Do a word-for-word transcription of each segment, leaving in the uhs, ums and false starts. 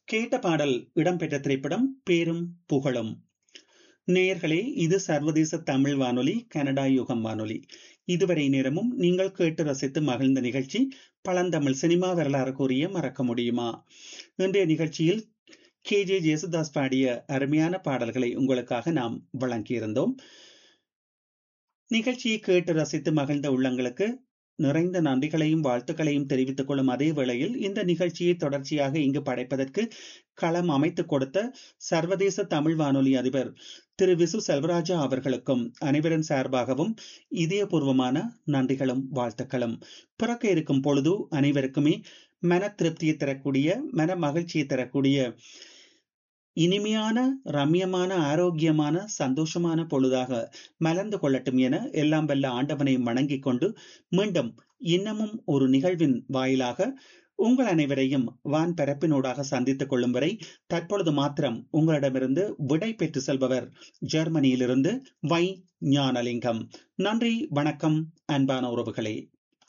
கேட்ட பாடல் இடம்பெற்ற திரைப்படம் பேரும் புகழும். நேயர்களே, இது சர்வதேச தமிழ் வானொலி, கனடா யுகம் வானொலி. இதுவரை நேரமும் நீங்கள் கேட்டு ரசித்து மகிழ்ந்த நிகழ்ச்சி பழந்தமிழ் சினிமா வரலாறு கூறிய மறக்க முடியுமா? இன்றைய நிகழ்ச்சியில் கே ஜே ஜேசுதாஸ் பாடிய அருமையான பாடல்களை உங்களுக்காக நாம் வழங்கியிருந்தோம். நிகழ்ச்சியை கேட்டு ரசித்து மகிழ்ந்த உள்ளங்களுக்கு நிறைந்த நன்றிகளையும் வாழ்த்துக்களையும் தெரிவித்துக் கொள்ளும் அதே வேளையில் இந்த நிகழ்ச்சியை தொடர்ச்சியாக இங்கு படைப்பதற்கு களம் அமைத்துக் கொடுத்த சர்வதேச தமிழ் வானொலி அதிபர் திரு விசு செல்வராஜா அவர்களுக்கும் அனைவரின் சார்பாகவும் இதயபூர்வமான நன்றிகளும் வாழ்த்துக்களும். பிறக்க இருக்கும் பொழுது அனைவருக்குமே மன திருப்தியை தரக்கூடிய, மன மகிழ்ச்சியை தரக்கூடிய இனிமையான, ரம்யமான, ஆரோக்கியமான, சந்தோஷமான பொழுதாக மலர்ந்து கொள்ளட்டும் என எல்லாம் வல்ல ஆண்டவனை வணங்கிக் கொண்டு மீண்டும் இன்னமும் ஒரு நிகழ்வின் வாயிலாக உங்கள் அனைவரையும் வான் பரப்பினூடாக சந்தித்துக் கொள்ளும் வரை தற்பொழுது மாத்திரம் உங்களிடமிருந்து விடை பெற்று செல்பவர் ஜெர்மனியிலிருந்து வை ஞானலிங்கம். நன்றி, வணக்கம் அன்பான உறவுகளே.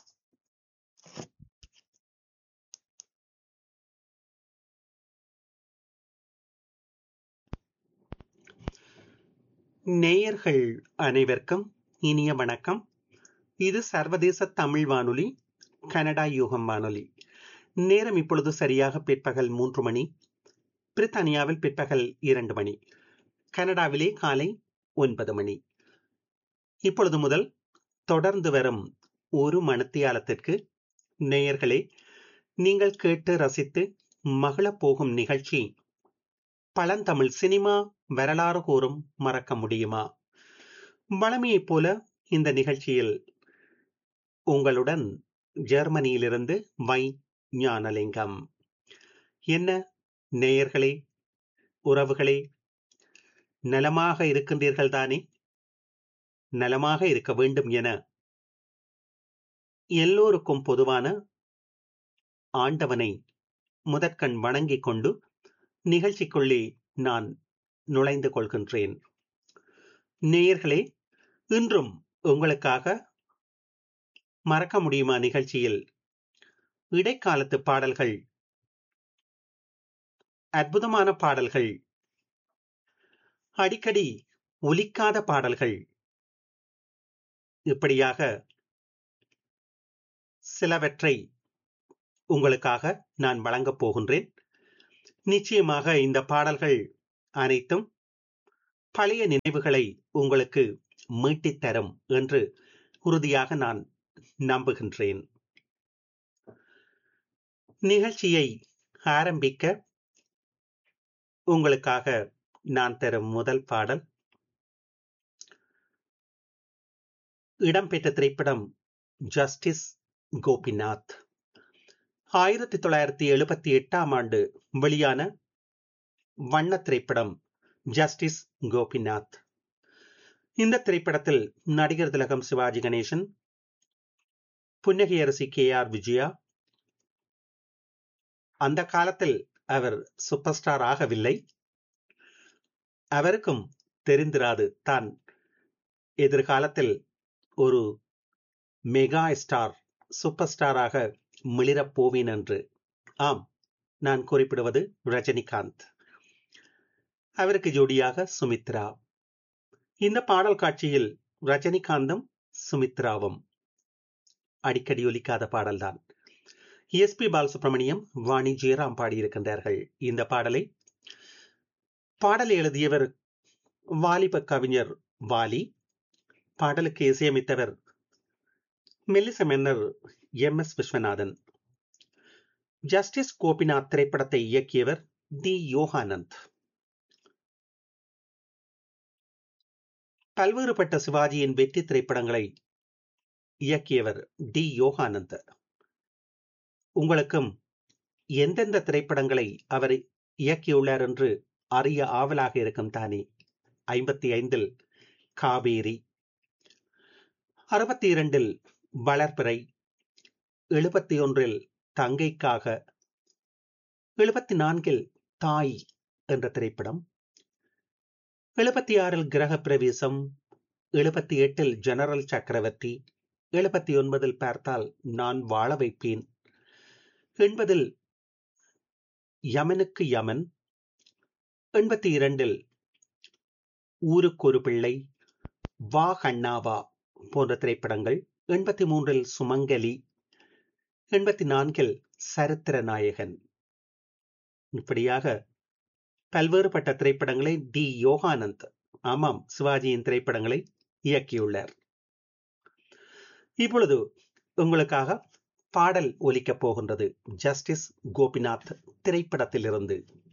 நேயர்கள் அனைவருக்கும் இனிய வணக்கம். இது சர்வதேச தமிழ் வானொலி, கனடா யூகம் வானொலி. நேரம் இப்பொழுது சரியாக பிற்பகல் மூன்று மணி. பிரித்தானியாவில் பிற்பகல் இரண்டு மணி. கனடாவிலே காலை ஒன்பது மணி. இப்பொழுது முதல் தொடர்ந்து வரும் ஒரு மணித்தியாலத்திற்கு நேயர்களே, நீங்கள் கேட்டு ரசித்து மகிழப் போகும் நிகழ்ச்சி பழந்தமிழ் சினிமா வரலாறு கூறும் மறக்க முடியுமா? வழமையைப் போல இந்த நிகழ்ச்சியில் உங்களுடன் ஜெர்மனியிலிருந்து வை ஞானலிங்கம். என்ன நேயர்களே, உறவுகளே, நலமாக இருக்கின்றீர்கள் தானே? நலமாக இருக்க வேண்டும் என எல்லோருக்கும் பொதுவான ஆண்டவனை முதற்கண் வணங்கிக் கொண்டு நிகழ்ச்சிக்குள்ளே நான் நுழைந்து கொள்கின்றேன். நேயர்களே, இன்றும் உங்களுக்காக மறக்க முடியுமா நிகழ்ச்சியில் இடைக்காலத்து பாடல்கள், அற்புதமான பாடல்கள், அடிக்கடி ஒலிக்காத பாடல்கள், இப்படியாக சிலவற்றை உங்களுக்காக நான் வழங்கப் போகின்றேன். நிச்சயமாக இந்த பாடல்கள் அனைத்தும் பழைய நினைவுகளை உங்களுக்கு மீட்டித் தரும் என்று உறுதியாக நான் நம்புகின்றேன். நிகழ்ச்சியை ஆரம்பிக்க உங்களுக்காக நான் தரும் முதல் பாடல் இடம்பெற்ற திரைப்படம் ஜஸ்டிஸ் கோபிநாத். ஆயிரத்தி தொள்ளாயிரத்தி எழுபத்தி எட்டாம் ஆண்டு வெளியான வண்ண திரைப்படம் ஜஸ்டிஸ் கோபிநாத். இந்த திரைப்படத்தில் நடிகர் திலகம் சிவாஜி கணேசன், புன்னகையரசி கே ஆர் விஜயா. அந்த காலத்தில் அவர் சூப்பர் ஸ்டார் ஆகவில்லை. அவருக்கும் தெரிந்திராது தான் எதிர்காலத்தில் ஒரு மெகா ஸ்டார், சூப்பர் ஸ்டாராக மிளிரப் போவேன் என்று. ஆம், நான் குறிப்பிடுவது ரஜினிகாந்த். அவருக்கு ஜோடியாக சுமித்ரா. இந்த பாடல் காட்சியில் ரஜினிகாந்தும் சுமித்ராவும். அடிக்கடி ஒலிக்காத பாடல்தான். எஸ் பி பாலசுப்ரமணியம், வாணி ஜெயராம் பாடியிருக்கின்றார்கள் இந்த பாடலை. பாடலை எழுதியவர் வாலிப கவிஞர் வாலி. பாடலுக்கு இசையமைத்தவர் மெல்லிச மன்னர் M S Viswanathan. Justice Gopinath திரைப்படத்தை இயக்கியவர் டி யோகானந்த். பல்வேறுபட்ட சிவாஜியின் வெற்றி திரைப்படங்களை இயக்கியவர் டி யோகானந்த். உங்களுக்கும் எந்தெந்த திரைப்படங்களை அவர் இயக்கியுள்ளார் என்று அறிய ஆவலாக இருக்கும் தானே? ஐம்பத்தி ஐந்தில் காவேரி, அறுபத்தி இரண்டில் வளர்பிறை, எழுபத்தி ஒன்றில் தங்கைக்காக, எழுபத்தி நான்கில் தாய் என்ற திரைப்படம், எழுபத்தி ஆறில் கிரக பிரவேசம், எழுபத்தி எட்டில் ஜெனரல் சக்கரவர்த்தி, எழுபத்தி ஒன்பதில் பார்த்தால் நான் வாழ வைப்பேன், எண்பதில் யமனுக்கு யமன், எண்பத்தி இரண்டில் ஊருக்கு ஒரு பிள்ளை, வா கண்ணாவா போன்ற திரைப்படங்கள், எண்பத்தி மூன்றில் சுமங்கலி, எண்பத்தி நான்கில் சரித்திர நாயகன். இப்படியாக பல்வேறுபட்ட திரைப்படங்களை டி யோகானந்த், ஆமாம், சிவாஜியின் திரைப்படங்களை இயக்கியுள்ளார். இப்பொழுது உங்களுக்காக பாடல் ஒலிக்கப் போகின்றது. ஜஸ்டிஸ் கோபிநாத் திரைப்படத்திலிருந்து.